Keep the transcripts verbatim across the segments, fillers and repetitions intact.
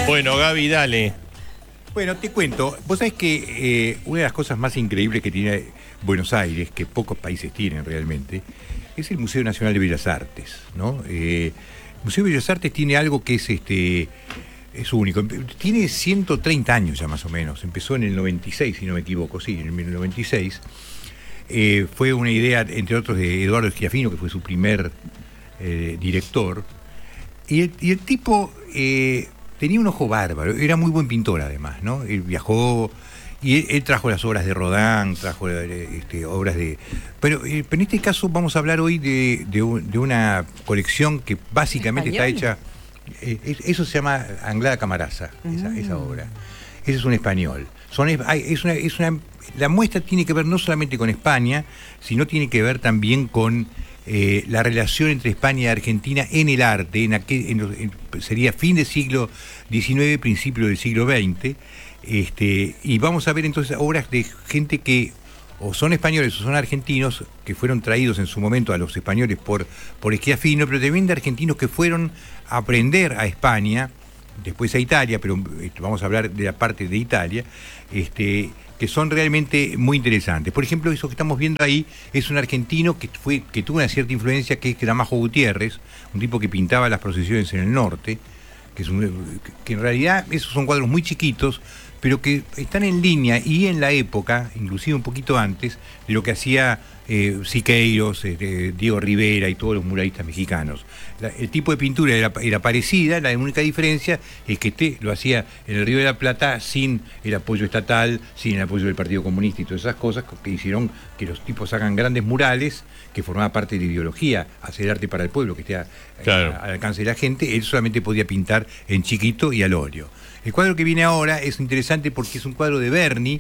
Bueno, Gaby, dale. Bueno, te cuento, vos sabés que eh, una de las cosas más increíbles que tiene Buenos Aires, que pocos países tienen realmente, es el Museo Nacional de Bellas Artes, ¿no? Eh, el Museo de Bellas Artes tiene algo que es este es único. Tiene ciento treinta años ya más o menos. Empezó en el noventa y seis, si no me equivoco, sí, en el noventa y seis. Eh, fue una idea, entre otros, de Eduardo Schiaffino, que fue su primer eh, director. Y el, y el tipo eh, tenía un ojo bárbaro, era muy buen pintor además, ¿no? Él viajó y él, él trajo las obras de Rodin, trajo este, obras de... Pero, eh, pero en este caso vamos a hablar hoy de, de, un, de una colección que básicamente está hecha... Eh, eso se llama Anglada Camarasa, mm. esa, esa obra. Ese es un español. Son, es, una, es una, la muestra tiene que ver no solamente con España, sino tiene que ver también con eh, la relación entre España y Argentina en el arte, en aquel, en los, en, sería fin del siglo diecinueve, principio del siglo veinte. Este, y vamos a ver entonces obras de gente que o son españoles o son argentinos, que fueron traídos en su momento a los españoles por, por Schiaffino, pero también de argentinos que fueron a aprender a España, después a Italia, pero este, vamos a hablar de la parte de Italia, este, que son realmente muy interesantes. Por ejemplo, eso que estamos viendo ahí es un argentino que, fue, que tuvo una cierta influencia, que es Gramajo Gutiérrez, un tipo que pintaba las procesiones en el norte, que, es un, que en realidad esos son cuadros muy chiquitos, pero que están en línea y en la época, inclusive un poquito antes, de lo que hacía eh, Siqueiros, eh, Diego Rivera y todos los muralistas mexicanos. La, el tipo de pintura era, era parecida, la única diferencia es que este lo hacía en el Río de la Plata sin el apoyo estatal, sin el apoyo del Partido Comunista y todas esas cosas que hicieron que los tipos hagan grandes murales, que formaba parte de la ideología, hacer arte para el pueblo, que esté a, claro. a, al alcance de la gente. Él solamente podía pintar en chiquito y al óleo. El cuadro que viene ahora es interesante porque es un cuadro de Berni,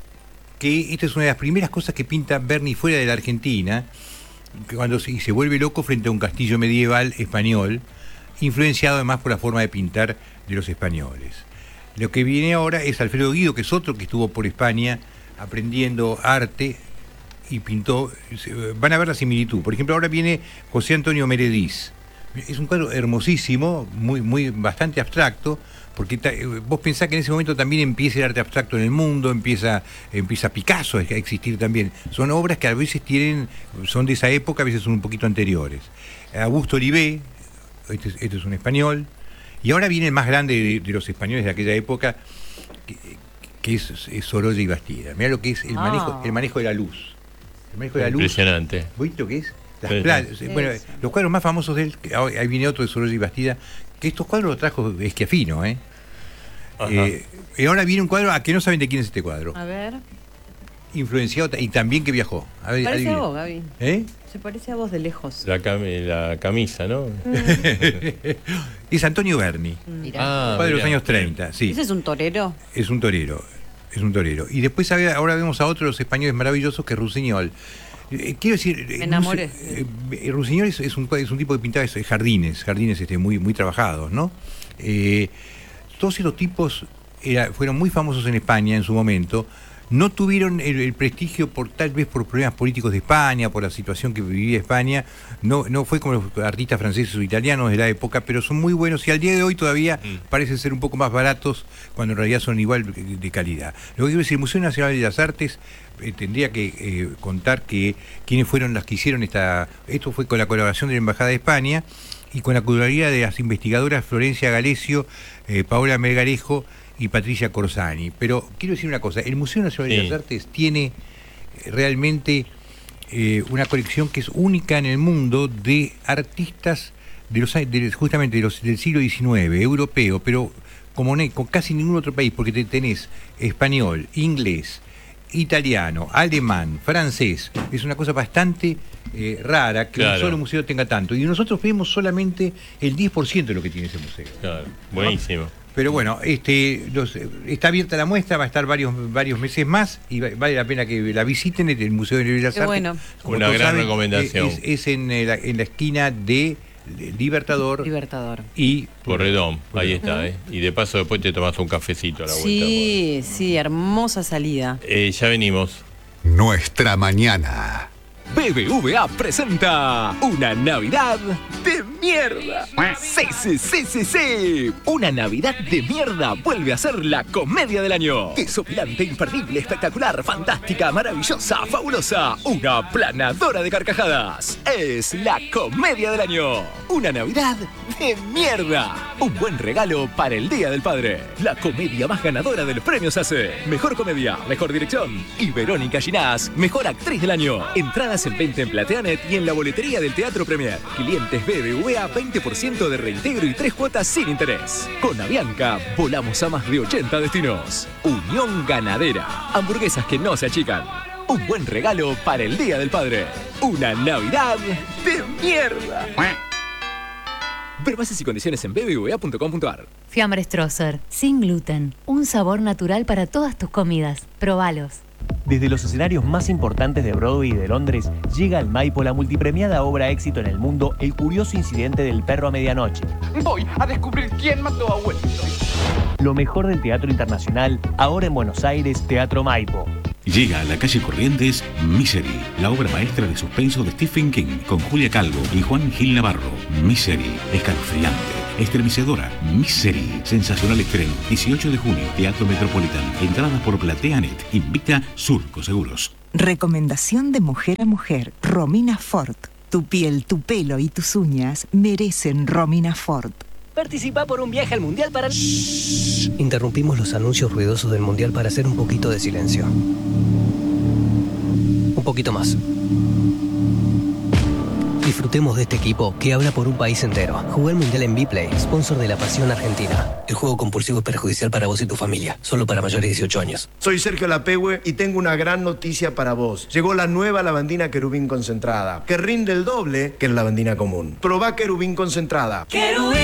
que esta es una de las primeras cosas que pinta Berni fuera de la Argentina, cuando se, se vuelve loco frente a un castillo medieval español, influenciado además por la forma de pintar de los españoles. Lo que viene ahora es Alfredo Guido, que es otro que estuvo por España aprendiendo arte y pintó. Van a ver la similitud. Por ejemplo, ahora viene José Antonio Merediz. Es un cuadro hermosísimo, muy, muy, bastante abstracto, porque ta, vos pensás que en ese momento también empieza el arte abstracto en el mundo, empieza, empieza Picasso a existir también. Son obras que a veces tienen, son de esa época, a veces son un poquito anteriores. Augusto Olivé, este, este es un español, y ahora viene el más grande de, de los españoles de aquella época, que, que es, es Sorolla y Bastida. Mirá lo que es el, ah. manejo, el manejo de la luz. El manejo de la luz. Impresionante. ¿Viste lo que es? Las playas, sí. Bueno, los cuadros más famosos de él, ahí viene otro de Sorolla y Bastida, que estos cuadros los trajo Schiaffino, ¿eh? eh y ahora viene un cuadro a que no saben de quién es este cuadro. A ver. Influenciado y también que viajó. A ver, Se parece a vos, Gaby. ¿Eh? Se parece a vos de lejos. La, cam la camisa, ¿no? Es Antonio Berni. Mirá. Ah, cuadro de los años treinta, sí. ¿Ese es un torero? Es un torero. Es un torero. Y después ahora vemos a otro de los españoles maravillosos, que es Rusiñol. Eh, quiero decir, me enamoré. Eh, eh, Rusiñol es, es, un, es un tipo que pintaba jardines, jardines este, muy, muy trabajados, ¿no? Eh, todos esos tipos era, fueron muy famosos en España en su momento. No tuvieron el, el prestigio por tal vez por problemas políticos de España, por la situación que vivía España. No, no fue como los artistas franceses o italianos de la época, pero son muy buenos y al día de hoy todavía mm. parecen ser un poco más baratos cuando en realidad son igual de, de calidad. Lo que quiero decir, el Museo Nacional de las Artes eh, tendría que eh, contar que quiénes fueron las que hicieron esta... Esto fue con la colaboración de la Embajada de España y con la curaduría de las investigadoras Florencia Galecio, eh, Paola Melgarejo y Patricia Corsani. Pero quiero decir una cosa, el Museo Nacional sí. de las Artes tiene realmente eh, una colección que es única en el mundo de artistas de los, de, justamente de los, del siglo diecinueve, europeo, pero como ne, con casi ningún otro país, porque te, tenés español, inglés, italiano, alemán, francés. Es una cosa bastante eh, rara que claro. un solo museo tenga tanto. Y nosotros vemos solamente el diez por ciento de lo que tiene ese museo. Claro, buenísimo. ¿No? Pero bueno, este, los, está abierta la muestra, va a estar varios varios meses más y vale la pena que la visiten, el Museo de Bellas Artes. Bueno. Una gran saben, recomendación. Es, es en, la, en la esquina de Libertador, Libertador. y Porredón, ahí está, ¿eh? Y de paso después te tomás un cafecito a la vuelta. Sí, por... sí, hermosa salida. Eh, ya venimos. Nuestra mañana. B B V A presenta una Navidad de mierda. Sí, sí, sí, sí, sí. Una Navidad de mierda vuelve a ser la comedia del año. Desopilante, imperdible, espectacular, fantástica, maravillosa, fabulosa. Una planadora de carcajadas. Es la comedia del año. Una Navidad de mierda. Un buen regalo para el Día del Padre. La comedia más ganadora de los premios A C E. Mejor comedia, mejor dirección. Y Verónica Ginás, mejor actriz del año. Entradas en venta en Plateanet y en la boletería del Teatro Premier. Clientes B B V A, veinte por ciento de reintegro y tres cuotas sin interés. Con Avianca, volamos a más de ochenta destinos. Unión Ganadera. Hamburguesas que no se achican. Un buen regalo para el Día del Padre. Una Navidad de mierda. Ver bases y condiciones en b b v a punto com punto a r. Fiambre Strosser, sin gluten. Un sabor natural para todas tus comidas. Probalos. Desde los escenarios más importantes de Broadway y de Londres, llega al Maipo la multipremiada obra éxito en el mundo, El curioso incidente del perro a medianoche. Voy a descubrir quién mató a Wellington. Lo mejor del teatro internacional, ahora en Buenos Aires, Teatro Maipo. Llega a la calle Corrientes Misery, la obra maestra de suspenso de Stephen King, con Julia Calvo y Juan Gil Navarro. Misery, escalofriante, estremecedora. Misery, sensacional estreno. dieciocho de junio, Teatro Metropolitan. Entradas por Plateanet. Invita Surco Seguros. Recomendación de mujer a mujer. Romina Ford. Tu piel, tu pelo y tus uñas merecen Romina Ford. Participa por un viaje al Mundial para... Shhh. Interrumpimos los anuncios ruidosos del Mundial para hacer un poquito de silencio. Un poquito más. Disfrutemos de este equipo que habla por un país entero. Jugué el Mundial en Vplay, sponsor de la Pasión Argentina. El juego compulsivo es perjudicial para vos y tu familia. Solo para mayores de dieciocho años. Soy Sergio Lapehue y tengo una gran noticia para vos. Llegó la nueva lavandina Querubín concentrada, que rinde el doble que la lavandina común. Probá Querubín concentrada. ¡Querubín!